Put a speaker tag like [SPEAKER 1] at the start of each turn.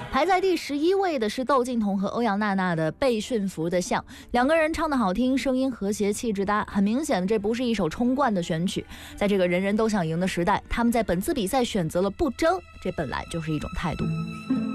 [SPEAKER 1] 排在第11位的是窦靖童和欧阳娜娜的《被驯服的象》，两个人唱得好听，声音和谐，气质搭。很明显，这不是一首冲冠的选曲。在这个人人都想赢的时代，他们在本次比赛选择了不争，这本来就是一种态度。